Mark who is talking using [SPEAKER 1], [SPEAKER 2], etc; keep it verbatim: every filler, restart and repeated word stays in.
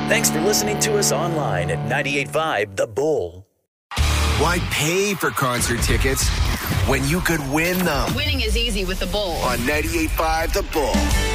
[SPEAKER 1] Thanks for listening to us online at ninety-eight point five The Bull.
[SPEAKER 2] Why pay for concert tickets when you could win them?
[SPEAKER 3] Winning is easy with The Bull.
[SPEAKER 2] On ninety-eight point five The Bull.